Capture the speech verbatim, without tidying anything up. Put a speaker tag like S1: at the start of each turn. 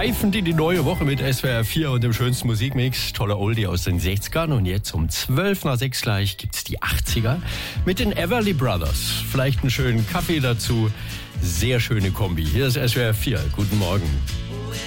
S1: pfeifend in die neue Woche mit S W R vier und dem schönsten Musikmix. Toller Oldie aus den sechzigern. Und jetzt um zwölf nach sechs gleich gibt's die achtziger mit den Everly Brothers. Vielleicht einen schönen Kaffee dazu. Sehr schöne Kombi. Hier ist S W R vier. Guten Morgen.